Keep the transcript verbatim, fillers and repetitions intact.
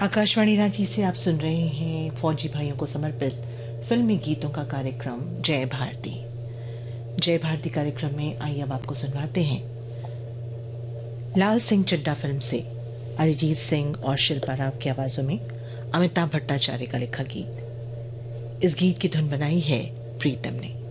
आकाशवाणी रांची से आप सुन रहे हैं फौजी भाइयों को समर्पित फिल्मी गीतों का कार्यक्रम जय भारती। जय भारती कार्यक्रम में आइए अब आपको सुनवाते हैं लाल सिंह चड्ढा फिल्म से अरिजीत सिंह और शिल्पा राव की आवाजों में अमिताभ भट्टाचार्य का लिखा गीत। इस गीत की धुन बनाई है प्रीतम ने।